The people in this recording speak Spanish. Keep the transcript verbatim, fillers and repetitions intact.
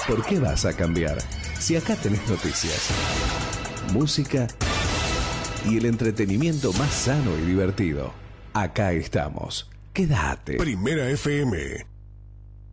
¿Por qué vas a cambiar? Si acá tenés noticias, música y el entretenimiento más sano y divertido. Acá estamos. Quédate. Primera F M.